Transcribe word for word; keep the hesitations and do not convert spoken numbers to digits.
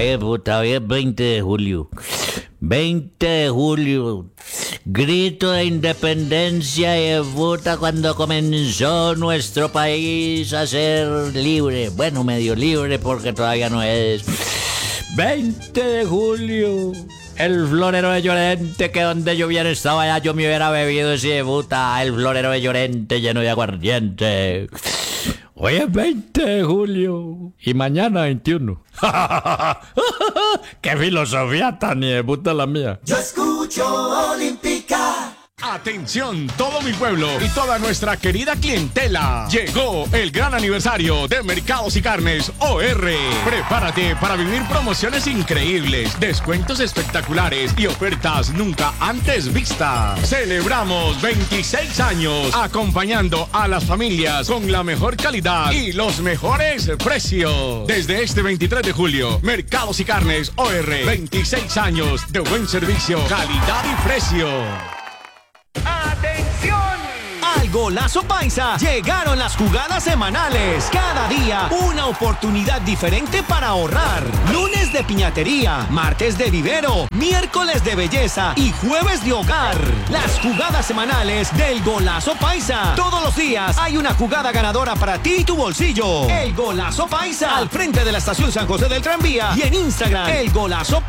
Ay, puta, hoy es veinte de julio. veinte de julio. Grito de independencia y de puta cuando comenzó nuestro país a ser libre. Bueno, medio libre porque todavía no es. veinte de julio. El florero de Llorente, que donde yo hubiera estado allá yo me hubiera bebido ese de puta. El florero de Llorente lleno de aguardiente. Hoy es veinte de julio y mañana veintiuno. ¡Qué filosofía tan de puta la mía! Yo escucho Olímpica. Atención, todo mi pueblo y toda nuestra querida clientela. Llegó el gran aniversario de Mercados y Carnes O R. Prepárate para vivir promociones increíbles, descuentos espectaculares y ofertas nunca antes vistas. Celebramos veintiséis años acompañando a las familias con la mejor calidad y los mejores precios. Desde este veintitrés de julio, Mercados y Carnes O R. veintiséis años de buen servicio, calidad y precio. ¡Atención! Al Golazo Paisa llegaron las jugadas semanales. Cada día una oportunidad diferente para ahorrar. Lunes de piñatería, martes de vivero, miércoles de belleza y jueves de hogar. Las jugadas semanales del Golazo Paisa. Todos los días hay una jugada ganadora para ti y tu bolsillo. El Golazo Paisa. Al frente de la estación San José del Tranvía y en Instagram, El Golazo